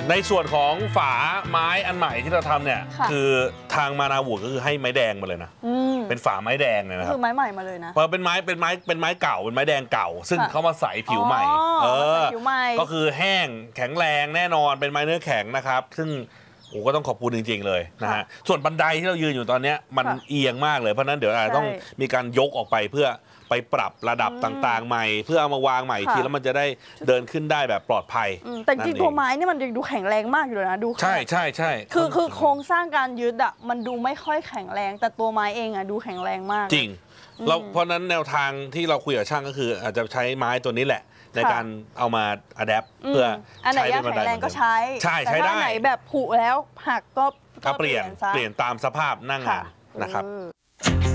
ในส่วนของฝาไม้อันใหม่ที่เราทำเนี่ยคือทางมานาวูดก็คือให้ไม้แดงมาเลยนะเป็นฝาไม้แดงเลยนะครับคือไม้ใหม่มาเลยนะเพราะเป็นไม้เก่าเป็นไม้แดงเก่าซึ่งเขามาใส่ผิวใหม่ก็คือแห้งแข็งแรงแน่นอนเป็นไม้เนื้อแข็งนะครับซึ่งก็ต้องขอบคุณจริงๆเลยนะฮะส่วนบันไดที่เรายืนอยู่ตอนนี้มันเอียงมากเลยเพราะนั้นเดี๋ยวอาจจะต้องมีการยกออกไปเพื่อไปปรับระดับต่างๆใหม่เพื่อเอามาวางใหม่ทีแล้วมันจะได้เดินขึ้นได้แบบปลอดภัยแต่จริงตัวไม้นี่มันยังดูแข็งแรงมากอยู่เลยนะดูใช่ใช่ใช่คือโครงสร้างการยึดอ่ะมันดูไม่ค่อยแข็งแรงแต่ตัวไม้เองอ่ะดูแข็งแรงมากจริงเราเพราะนั้นแนวทางที่เราคุยกับช่างก็คืออาจจะใช้ไม้ตัวนี้แหละในการเอามาอัดแอปเพื่อใช้เป็นบันไดแข็งแรงก็ใช้ใช้ได้แต่ถ้าไหนแบบผุแล้วหักก็เปลี่ยนตามสภาพหน้างานนะครับ